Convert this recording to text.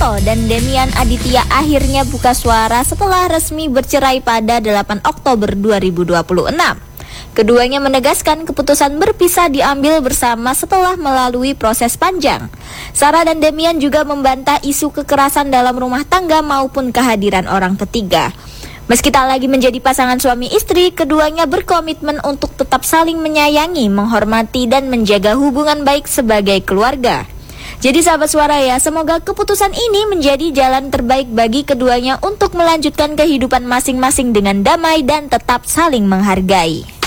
Sutanto dan Demian Aditya akhirnya buka suara setelah resmi bercerai pada 8 Oktober 2026. Keduanya menegaskan keputusan berpisah diambil bersama setelah melalui proses panjang. Sarah dan Demian juga membantah isu kekerasan dalam rumah tangga maupun kehadiran orang ketiga. Meski tak lagi menjadi pasangan suami istri, keduanya berkomitmen untuk tetap saling menyayangi, menghormati, dan menjaga hubungan baik sebagai keluarga. Jadi sahabat suara ya, semoga keputusan ini menjadi jalan terbaik bagi keduanya untuk melanjutkan kehidupan masing-masing dengan damai dan tetap saling menghargai.